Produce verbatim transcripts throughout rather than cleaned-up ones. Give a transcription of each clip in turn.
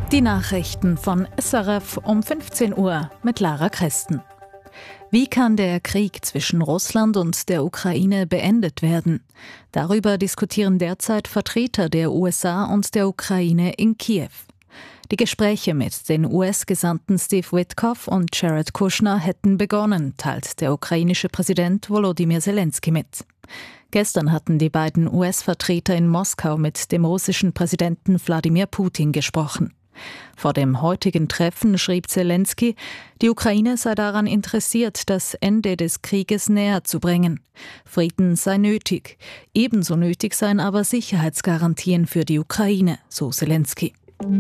Die Nachrichten von S R F um fünfzehn Uhr mit Lara Christen. Wie kann der Krieg zwischen Russland und der Ukraine beendet werden? Darüber diskutieren derzeit Vertreter der U S A und der Ukraine in Kiew. Die Gespräche mit den U S-Gesandten Steve Witkoff und Jared Kushner hätten begonnen, teilt der ukrainische Präsident Volodymyr Zelensky mit. Gestern hatten die beiden U S-Vertreter in Moskau mit dem russischen Präsidenten Wladimir Putin gesprochen. Vor dem heutigen Treffen schrieb Zelensky, die Ukraine sei daran interessiert, das Ende des Krieges näher zu bringen. Frieden sei nötig. Ebenso nötig seien aber Sicherheitsgarantien für die Ukraine, so Zelensky.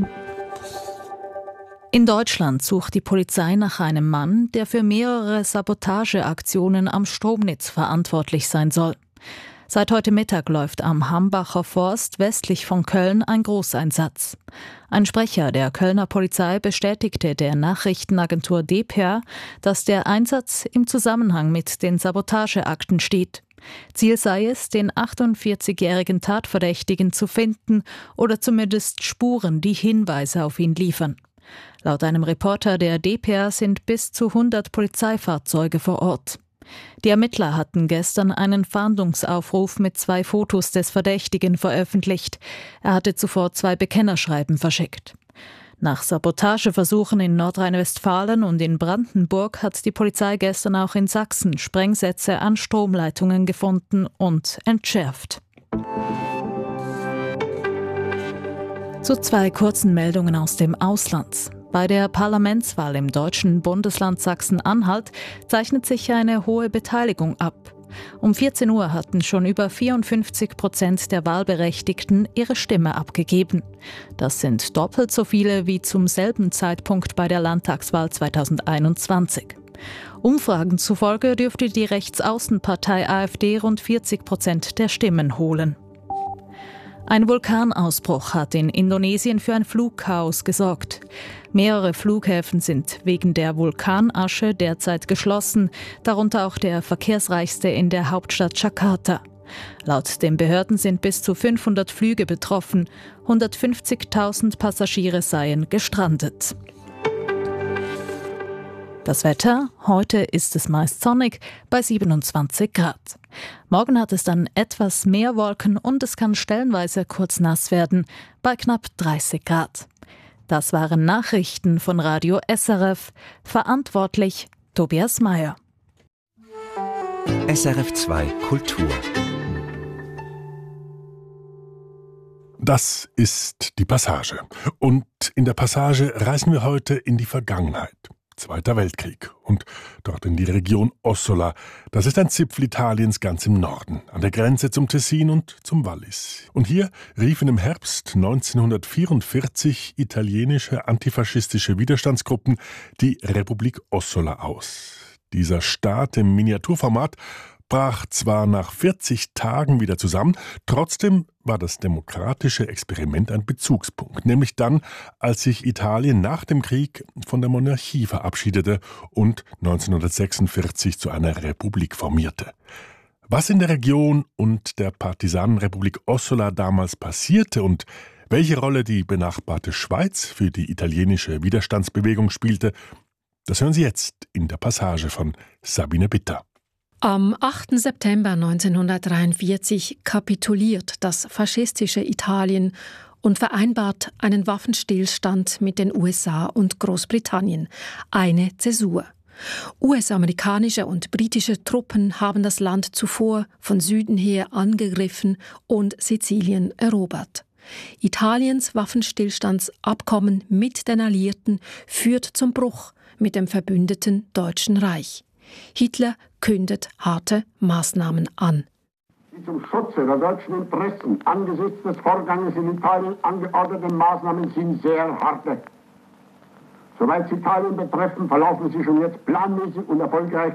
In Deutschland sucht die Polizei nach einem Mann, der für mehrere Sabotageaktionen am Stromnetz verantwortlich sein soll. Seit heute Mittag läuft am Hambacher Forst westlich von Köln ein Großeinsatz. Ein Sprecher der Kölner Polizei bestätigte der Nachrichtenagentur D P R, dass der Einsatz im Zusammenhang mit den Sabotageakten steht. Ziel sei es, den achtundvierzigjährigen Tatverdächtigen zu finden oder zumindest Spuren, die Hinweise auf ihn liefern. Laut einem Reporter der D P R sind bis zu hundert Polizeifahrzeuge vor Ort. Die Ermittler hatten gestern einen Fahndungsaufruf mit zwei Fotos des Verdächtigen veröffentlicht. Er hatte zuvor zwei Bekennerschreiben verschickt. Nach Sabotageversuchen in Nordrhein-Westfalen und in Brandenburg hat die Polizei gestern auch in Sachsen Sprengsätze an Stromleitungen gefunden und entschärft. Zu zwei kurzen Meldungen aus dem Ausland. Bei der Parlamentswahl im deutschen Bundesland Sachsen-Anhalt zeichnet sich eine hohe Beteiligung ab. Um vierzehn Uhr hatten schon über vierundfünfzig Prozent der Wahlberechtigten ihre Stimme abgegeben. Das sind doppelt so viele wie zum selben Zeitpunkt bei der Landtagswahl zweitausendeinundzwanzig. Umfragen zufolge dürfte die Rechtsaußenpartei AfD rund vierzig Prozent der Stimmen holen. Ein Vulkanausbruch hat in Indonesien für ein Flugchaos gesorgt. Mehrere Flughäfen sind wegen der Vulkanasche derzeit geschlossen, darunter auch der verkehrsreichste in der Hauptstadt Jakarta. Laut den Behörden sind bis zu fünfhundert Flüge betroffen, hundertfünfzigtausend Passagiere seien gestrandet. Das Wetter: Heute ist es meist sonnig bei siebenundzwanzig Grad. Morgen hat es dann etwas mehr Wolken und es kann stellenweise kurz nass werden bei knapp dreißig Grad. Das waren Nachrichten von Radio S R F. Verantwortlich Tobias Meyer. S R F zwei Kultur. Das ist die Passage. Und in der Passage reisen wir heute in die Vergangenheit. Zweiter Weltkrieg und dort in die Region Ossola. Das ist ein Zipfel Italiens ganz im Norden, an der Grenze zum Tessin und zum Wallis. Und hier riefen im Herbst neunzehnhundertvierundvierzig italienische antifaschistische Widerstandsgruppen die Republik Ossola aus. Dieser Staat im Miniaturformat brach zwar nach vierzig Tagen wieder zusammen, trotzdem war das demokratische Experiment ein Bezugspunkt, nämlich dann, als sich Italien nach dem Krieg von der Monarchie verabschiedete und neunzehnhundertsechsundvierzig zu einer Republik formierte. Was in der Region und der Partisanenrepublik Ossola damals passierte und welche Rolle die benachbarte Schweiz für die italienische Widerstandsbewegung spielte, das hören Sie jetzt in der Passage von Sabine Bitter. Am achten September neunzehnhundertdreiundvierzig kapituliert das faschistische Italien und vereinbart einen Waffenstillstand mit den U S A und Großbritannien, eine Zäsur. U S-amerikanische und britische Truppen haben das Land zuvor von Süden her angegriffen und Sizilien erobert. Italiens Waffenstillstandsabkommen mit den Alliierten führt zum Bruch mit dem verbündeten Deutschen Reich. Hitler kündet harte Maßnahmen an. Die zum Schutze der deutschen Interessen angesichts des Vorganges in Italien angeordneten Maßnahmen sind sehr harte. Soweit sie Italien betreffen, verlaufen sie schon jetzt planmäßig und erfolgreich.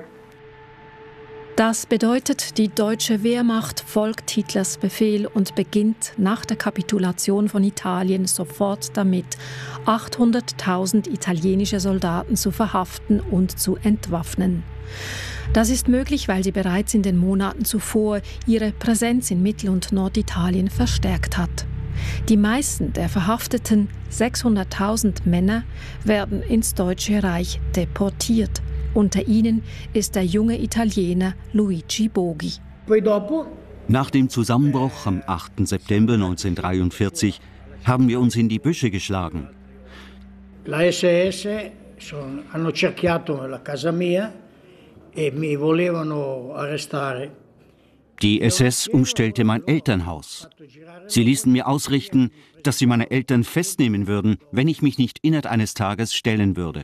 Das bedeutet, die deutsche Wehrmacht folgt Hitlers Befehl und beginnt nach der Kapitulation von Italien sofort damit, achthunderttausend italienische Soldaten zu verhaften und zu entwaffnen. Das ist möglich, weil sie bereits in den Monaten zuvor ihre Präsenz in Mittel- und Norditalien verstärkt hat. Die meisten der verhafteten sechshunderttausend Männer werden ins Deutsche Reich deportiert. Unter ihnen ist der junge Italiener Luigi Boghi. Nach dem Zusammenbruch am achten September neunzehnhundertdreiundvierzig haben wir uns in die Büsche geschlagen. La S S hanno cercato la casa mia e mi volevano arrestare. Die S S umstellte mein Elternhaus. Sie ließen mir ausrichten, dass sie meine Eltern festnehmen würden, wenn ich mich nicht innerhalb eines Tages stellen würde.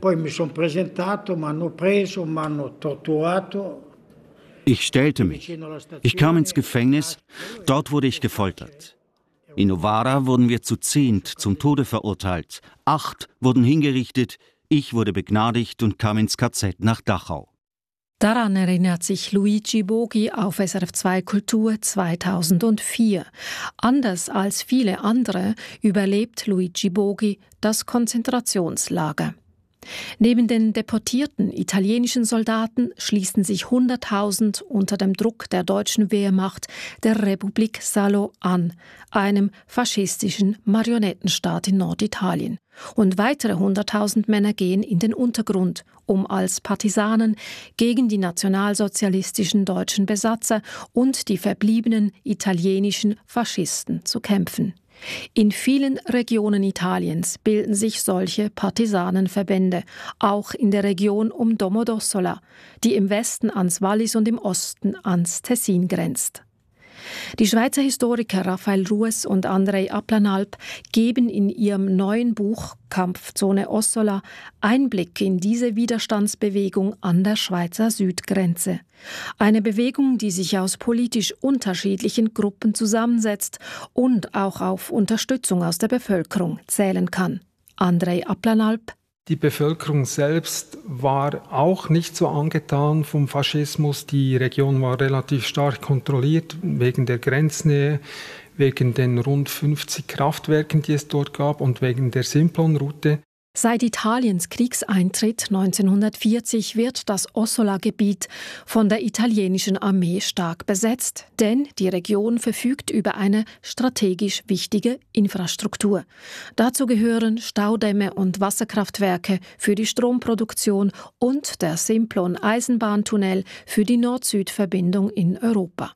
Ich stellte mich. Ich kam ins Gefängnis, dort wurde ich gefoltert. In Novara wurden wir zu zehnt zum Tode verurteilt. Acht wurden hingerichtet, ich wurde begnadigt und kam ins K Z nach Dachau. Daran erinnert sich Luigi Boghi auf S R F zwei Kultur zweitausendvier. Anders als viele andere überlebt Luigi Boghi das Konzentrationslager. Neben den deportierten italienischen Soldaten schließen sich hunderttausend unter dem Druck der deutschen Wehrmacht der Republik Salo an, einem faschistischen Marionettenstaat in Norditalien. Und weitere hunderttausend Männer gehen in den Untergrund, um als Partisanen gegen die nationalsozialistischen deutschen Besatzer und die verbliebenen italienischen Faschisten zu kämpfen. In vielen Regionen Italiens bilden sich solche Partisanenverbände, auch in der Region um Domodossola, die im Westen ans Wallis und im Osten ans Tessin grenzt. Die Schweizer Historiker Raphael Rues und Andrei Aplanalp geben in ihrem neuen Buch Kampfzone Ossola Einblick in diese Widerstandsbewegung an der Schweizer Südgrenze. Eine Bewegung, die sich aus politisch unterschiedlichen Gruppen zusammensetzt und auch auf Unterstützung aus der Bevölkerung zählen kann. Andrei Aplanalp. Die Bevölkerung selbst war auch nicht so angetan vom Faschismus. Die Region war relativ stark kontrolliert wegen der Grenznähe, wegen den rund fünfzig Kraftwerken, die es dort gab und wegen der Simplon-Route. Seit Italiens Kriegseintritt neunzehnhundertvierzig wird das Ossola-Gebiet von der italienischen Armee stark besetzt, denn die Region verfügt über eine strategisch wichtige Infrastruktur. Dazu gehören Staudämme und Wasserkraftwerke für die Stromproduktion und der Simplon-Eisenbahntunnel für die Nord-Süd-Verbindung in Europa.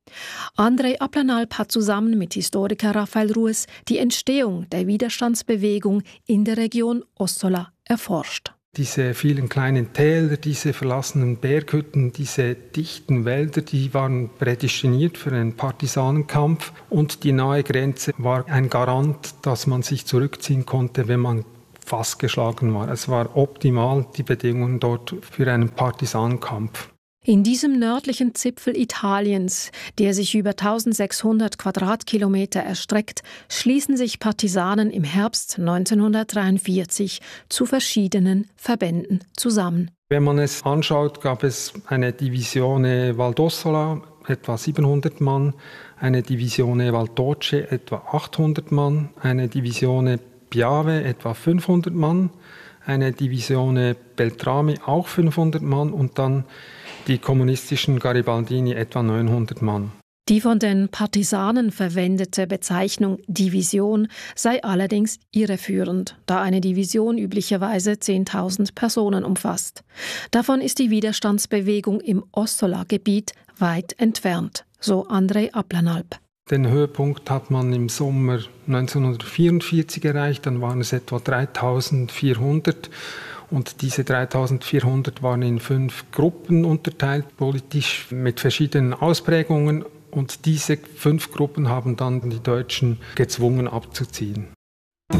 Andrei Aplanalp hat zusammen mit Historiker Raphael Rues die Entstehung der Widerstandsbewegung in der Region Ossola erforscht. Diese vielen kleinen Täler, diese verlassenen Berghütten, diese dichten Wälder, die waren prädestiniert für einen Partisanenkampf und die nahe Grenze war ein Garant, dass man sich zurückziehen konnte, wenn man fast geschlagen war. Es war optimal, die Bedingungen dort für einen Partisanenkampf. In diesem nördlichen Zipfel Italiens, der sich über eintausendsechshundert Quadratkilometer erstreckt, schließen sich Partisanen im Herbst neunzehnhundertdreiundvierzig zu verschiedenen Verbänden zusammen. Wenn man es anschaut, gab es eine Divisione Valdossola, etwa siebenhundert Mann, eine Divisione Valdoce, etwa achthundert Mann, eine Divisione Piave, etwa fünfhundert Mann, eine Divisione Beltrami, auch fünfhundert Mann und dann die kommunistischen Garibaldini etwa neunhundert Mann. Die von den Partisanen verwendete Bezeichnung Division sei allerdings irreführend, da eine Division üblicherweise zehntausend Personen umfasst. Davon ist die Widerstandsbewegung im Ossola-Gebiet weit entfernt, so Andrei Aplanalp. Den Höhepunkt hat man im Sommer neunzehnhundertvierundvierzig erreicht, dann waren es etwa dreitausendvierhundert. Und diese dreitausendvierhundert waren in fünf Gruppen unterteilt, politisch mit verschiedenen Ausprägungen. Und diese fünf Gruppen haben dann die Deutschen gezwungen abzuziehen.